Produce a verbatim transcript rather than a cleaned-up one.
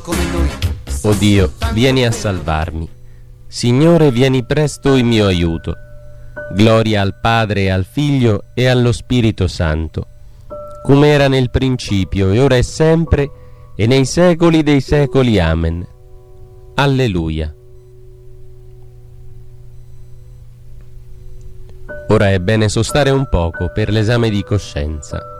come noi. O Dio, vieni a salvarmi. Signore, vieni presto in mio aiuto. Gloria al Padre e al Figlio e allo Spirito Santo, come era nel principio e ora e sempre e nei secoli dei secoli. Amen. Alleluia. Ora è bene sostare un poco per l'esame di coscienza.